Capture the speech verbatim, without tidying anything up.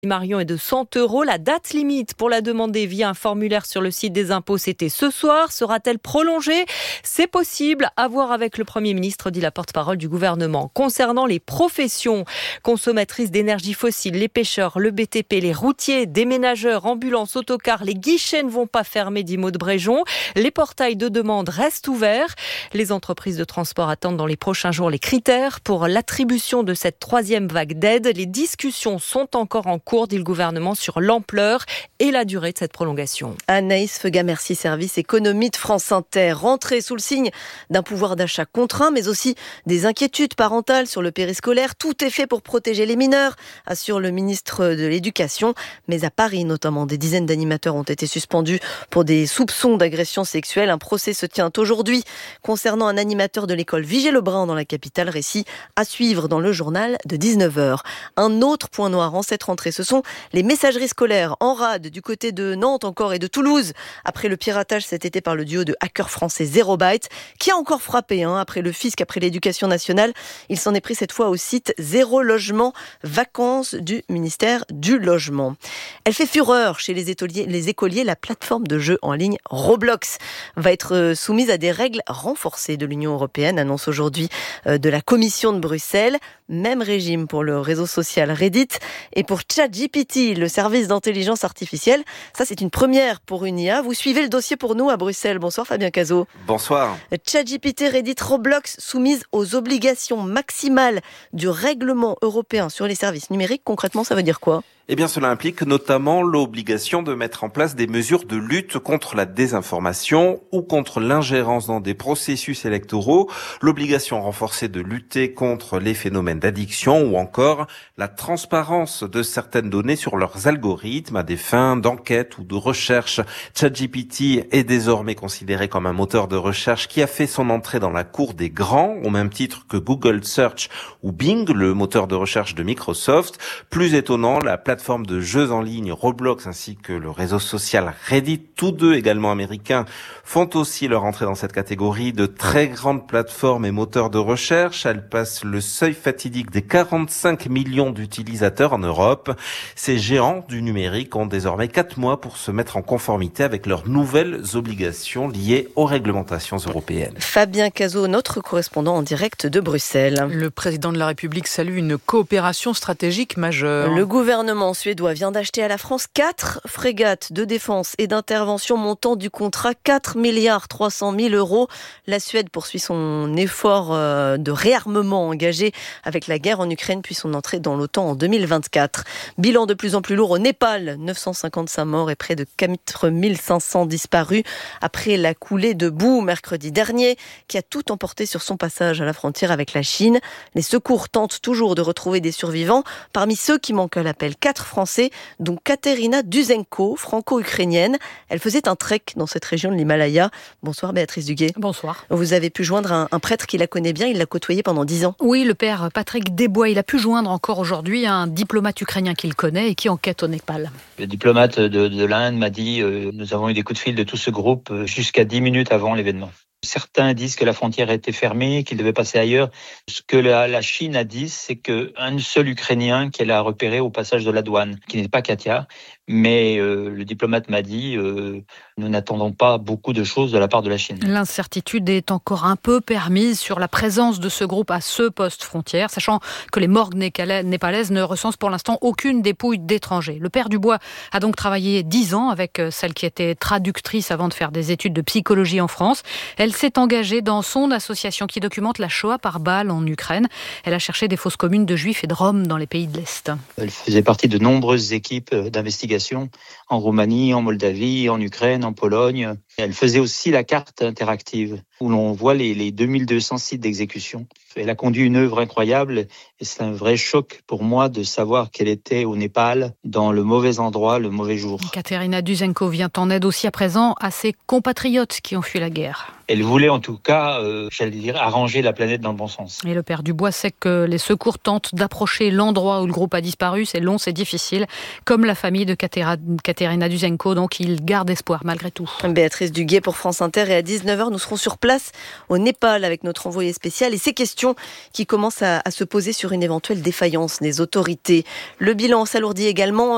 Marion est de cent euros. La date limite pour la demander via un formulaire sur le site des impôts, c'était ce soir. Sera-t-elle prolongée ? C'est possible. À voir avec le Premier ministre, dit la porte-parole du gouvernement. Concernant les professions consommatrices d'énergie fossile, les pêcheurs, le B T P, les routiers, déménageurs, ambulances, autocars, les guichets ne vont pas fermer, dit Maud Bréjon. Les portails de demande restent ouverts. Les entreprises de transport attendent dans les prochains jours les critères pour l'attribution de cette troisième vague d'aide. Les discussions sont encore en cours, dit le gouvernement, sur l'ampleur et la durée de cette prolongation. Anaïs Feuga, merci, service économie de France Inter. Rentrée sous le signe d'un pouvoir d'achat contraint, mais aussi des inquiétudes parentales sur le périscolaire. Tout est fait pour protéger les mineurs, assure le ministre de l'Éducation. Mais à Paris, notamment, des dizaines d'animateurs ont été suspendus pour des soupçons d'agression sexuelle. Un procès se tient aujourd'hui concernant un animateur de l'école Vigée-Lebrun dans la capitale. Récit à suivre dans le journal de dix-neuf heures. Un autre point noir en cette rentrée, ce sont les messageries scolaires en rade du côté de Nantes encore et de Toulouse. Après le piratage cet été par le duo de hackers français Zero Byte, qui a encore frappé hein, après le fisc, après l'éducation nationale. Il s'en est pris cette fois au site Zéro Logement Vacances du ministère du Logement. Elle fait fureur chez les écoliers, les écoliers. La plateforme de jeux en ligne Roblox va être soumise à des règles renforcées de l'Union européenne, annonce aujourd'hui de la Commission de Bruxelles. Même régime pour le réseau social Reddit et pour ChatGPT, le service d'intelligence artificielle. Ça, c'est une première pour une I A. Vous suivez le dossier pour nous à Bruxelles. Bonsoir Fabien Cazot. Bonsoir. ChatGPT, Reddit, Roblox soumises aux obligations maximales du règlement européen sur les services numériques. Concrètement, ça veut dire quoi ? Eh bien, cela implique notamment l'obligation de mettre en place des mesures de lutte contre la désinformation ou contre l'ingérence dans des processus électoraux, l'obligation renforcée de lutter contre les phénomènes d'addiction ou encore la transparence de certaines données sur leurs algorithmes à des fins d'enquête ou de recherche. ChatGPT est désormais considéré comme un moteur de recherche qui a fait son entrée dans la cour des grands, au même titre que Google Search ou Bing, le moteur de recherche de Microsoft. Plus étonnant, la plateforme de jeux en ligne Roblox ainsi que le réseau social Reddit, tous deux également américains, font aussi leur entrée dans cette catégorie de très grandes plateformes et moteurs de recherche. Elles passent le seuil fatidique des quarante-cinq millions d'utilisateurs en Europe. Ces géants du numérique ont désormais quatre mois pour se mettre en conformité avec leurs nouvelles obligations liées aux réglementations européennes. Fabien Cazot, notre correspondant en direct de Bruxelles. Le président de la République salue une coopération stratégique majeure. Le gouvernement suédois vient d'acheter à la France quatre frégates de défense et d'intervention, montant du contrat quatre milliards trois cent mille euros. La Suède poursuit son effort de réarmement engagé avec la guerre en Ukraine puis son entrée dans l'OTAN en deux mille vingt-quatre. Bilan de plus en plus lourd au Népal, neuf cent cinquante-cinq morts et près de quatre mille cinq cents disparus après la coulée de boue mercredi dernier qui a tout emporté sur son passage à la frontière avec la Chine. Les secours tentent toujours de retrouver des survivants. Parmi ceux qui manquent à l'appel, quatre Français, dont Katerina Duzenko, franco-ukrainienne. Elle faisait un trek dans cette région de l'Himalaya. Bonsoir Béatrice Duguet. Bonsoir. Vous avez pu joindre un, un prêtre qui la connaît bien, il l'a côtoyé pendant dix ans. Oui, le père Patrick Desbois, il a pu joindre encore aujourd'hui un diplomate ukrainien qu'il connaît et qui enquête au Népal. Le diplomate de, de l'Inde m'a dit euh, nous avons eu des coups de fil de tout ce groupe euh, jusqu'à dix minutes avant l'événement. Certains disent que la frontière a été fermée, qu'il devait passer ailleurs. Ce que la, la Chine a dit, c'est qu'un seul Ukrainien qu'elle a repéré au passage de la douane, qui n'est pas Katia, mais euh, le diplomate m'a dit euh, nous n'attendons pas beaucoup de choses de la part de la Chine. L'incertitude est encore un peu permise sur la présence de ce groupe à ce poste frontière, sachant que les morgues népalaises ne recensent pour l'instant aucune dépouille d'étrangers. Le père Dubois a donc travaillé dix ans avec celle qui était traductrice avant de faire des études de psychologie en France. Elle s'est engagée dans son association qui documente la Shoah par balle en Ukraine. Elle a cherché des fosses communes de juifs et de roms dans les pays de l'Est. Elle faisait partie de nombreuses équipes d'investigation en Roumanie, en Moldavie, en Ukraine, en Pologne. Elle faisait aussi la carte interactive où l'on voit les, les deux mille deux cents sites d'exécution. Elle a conduit une œuvre incroyable et c'est un vrai choc pour moi de savoir qu'elle était au Népal dans le mauvais endroit, le mauvais jour. Katerina Duzenko vient en aide aussi à présent à ses compatriotes qui ont fui la guerre. Elle voulait en tout cas, euh, j'allais dire, arranger la planète dans le bon sens. Et le père Dubois sait que les secours tentent d'approcher l'endroit où le groupe a disparu. C'est long, c'est difficile. Comme la famille de Katerina Duzenko, donc il garde espoir malgré tout. Béatrice Duguet pour France Inter et à dix-neuf heures, nous serons sur place au Népal avec notre envoyé spécial et ces questions qui commencent à, à se poser sur une éventuelle défaillance des autorités. Le bilan s'alourdit également